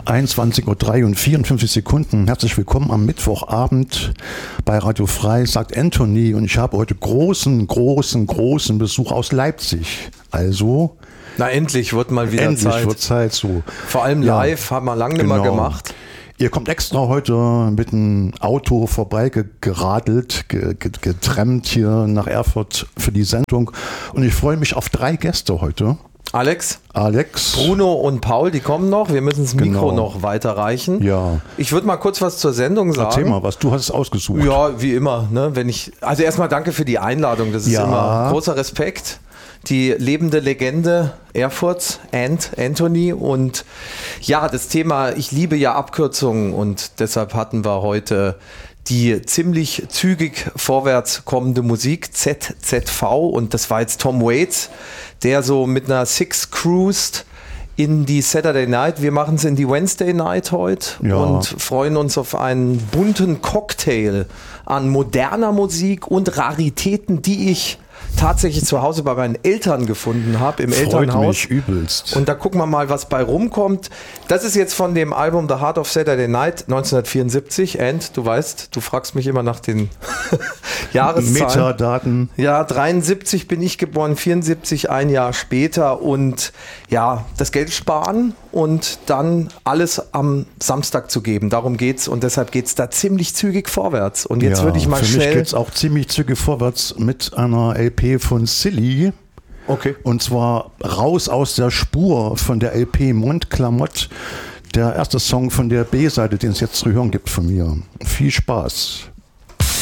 21:03 und 54 Sekunden. Herzlich willkommen am Mittwochabend bei Radio Frei, sagt Anthony. Und ich habe heute großen Besuch aus Leipzig. Also... Na endlich wird mal wieder Zeit. Endlich wird Zeit so. Vor allem live, haben wir lange nicht mehr gemacht. Ihr kommt extra heute mit dem Auto vorbei geradelt, getrennt hier nach Erfurt für die Sendung. Und ich freue mich auf 3 Gäste heute. Alex, Bruno und Paul, die kommen noch. Wir müssen das Mikro noch weiterreichen. Ja. Ich würde mal kurz was zur Sendung sagen. Erzähl mal was, du hast es ausgesucht. Ja, wie immer. Ne? Also erstmal danke für die Einladung, das ist immer großer Respekt. Die lebende Legende Erfurts, Anthony. Und ja, das Thema, ich liebe ja Abkürzungen und deshalb hatten wir heute die ziemlich zügig vorwärts kommende Musik, ZZV, und das war jetzt Tom Waits, der so mit einer Six cruised in die Saturday Night. Wir machen es in die Wednesday Night heute und freuen uns auf einen bunten Cocktail an moderner Musik und Raritäten, die ich tatsächlich zu Hause bei meinen Eltern gefunden habe, im Elternhaus. Freut mich übelst. Und da gucken wir mal, was bei rumkommt. Das ist jetzt von dem Album The Heart of Saturday Night 1974. And du weißt, du fragst mich immer nach den Jahreszahlen. Metadaten. Ja, 73 bin ich geboren, 74 ein Jahr später. Und ja, das Geld sparen und dann alles am Samstag zu geben. Darum geht's und deshalb geht's da ziemlich zügig vorwärts. Und jetzt würde ich mal für mich geht's auch ziemlich zügig vorwärts mit einer LP von Silly. Okay. Und zwar raus aus der Spur von der LP Mondklamott. Der erste Song von der B-Seite, den es jetzt zu hören gibt von mir. Viel Spaß.